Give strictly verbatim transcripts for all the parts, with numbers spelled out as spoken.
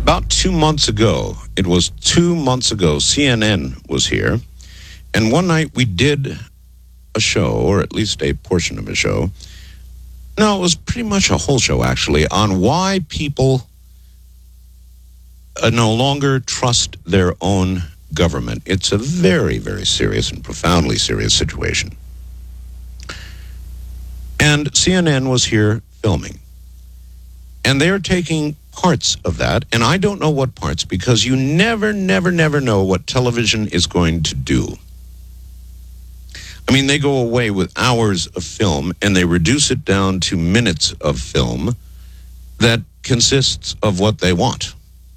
about two months ago, it was two months ago, C N N was here. And one night we did a show, or at least a portion of a show. No, it was pretty much a whole show, actually, on why people uh, no longer trust their own government. It's a very, very serious and profoundly serious situation. And C N N was here filming. And they're taking parts of that, and I don't know what parts, because you never, never, never know what television is going to do. I mean, they go away with hours of film, and they reduce it down to minutes of film that consists of what they want.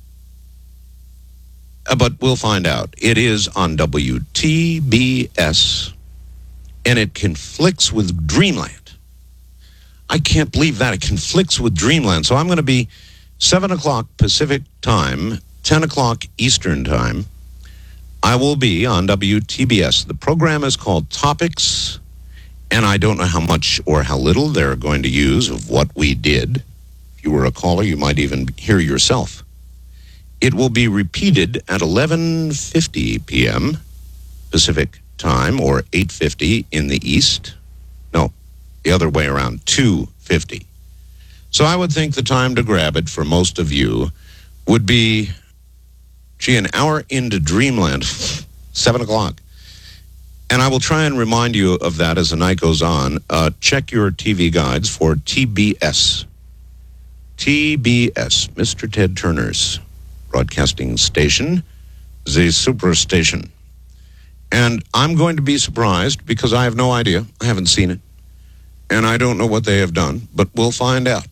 Uh, but we'll find out. It is on W T B S, and it conflicts with Dreamland. I can't believe that. It conflicts with Dreamland. So I'm going to be seven o'clock Pacific time, ten o'clock Eastern time. I will be on W T B S. The program is called Topics, and I don't know how much or how little they're going to use of what we did. If you were a caller, you might even hear yourself. It will be repeated at eleven fifty p.m. Pacific time, or eight fifty in the East. No, the other way around, two fifty. So I would think the time to grab it for most of you would be, gee, an hour into Dreamland, seven o'clock. And I will try and remind you of that as the night goes on. Uh, check your T V guides for T B S. T B S, Mister Ted Turner's broadcasting station, the Superstation. And I'm going to be surprised because I have no idea. I haven't seen it. And I don't know what they have done, but we'll find out.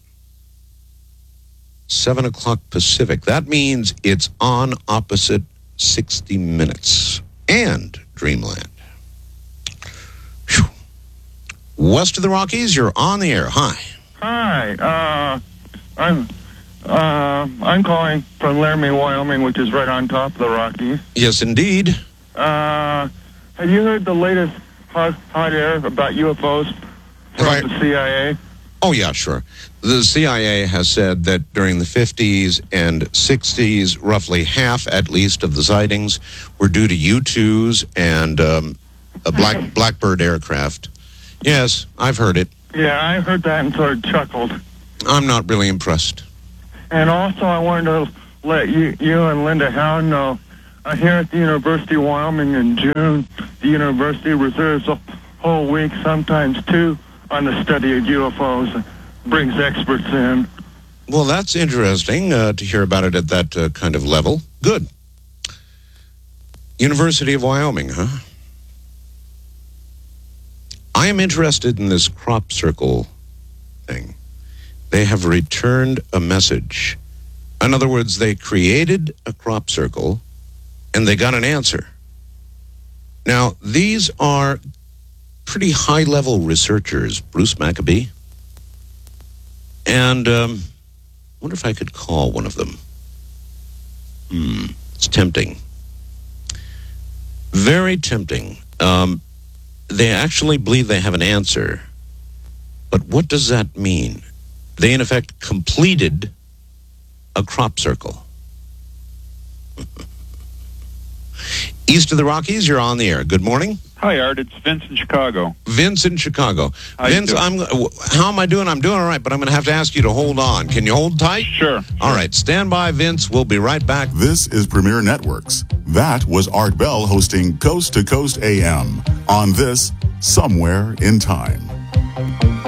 seven o'clock Pacific. That means it's on opposite sixty minutes and Dreamland. Whew. West of the Rockies, you're on the air. Hi. Hi. Uh, I'm uh, I'm calling from Laramie, Wyoming, which is right on top of the Rockies. Yes, indeed. Uh, have you heard the latest hot, hot air about U F Os from Right. the C I A? Oh, yeah, sure. The C I A has said that during the fifties and sixties, roughly half, at least, of the sightings were due to U twos and um, a black Blackbird aircraft. Yes, I've heard it. Yeah, I heard that and sort of chuckled. I'm not really impressed. And also, I wanted to let you, you and Linda Howard know, uh, here at the University of Wyoming in June, the university reserves a whole week, sometimes two, on the study of U F Os, brings experts in. Well, that's interesting uh, to hear about it at that uh, kind of level. Good. University of Wyoming, huh? I am interested in this crop circle thing. They have returned a message. In other words, they created a crop circle, and they got an answer. Now, these are pretty high-level researchers, Bruce Maccabee. And um, I wonder if I could call one of them. Hmm, it's tempting. Very tempting. Um, they actually believe they have an answer. But what does that mean? They, in effect, completed a crop circle. East of the Rockies, you're on the air. Good morning. Hi, Art. It's Vince in Chicago. Vince in Chicago. How you Vince, doing? I'm. How am I doing? I'm doing all right, but I'm going to have to ask you to hold on. Can you hold tight? Sure. All right. Stand by, Vince. We'll be right back. This is Premier Networks. That was Art Bell hosting Coast to Coast A M on this Somewhere in Time.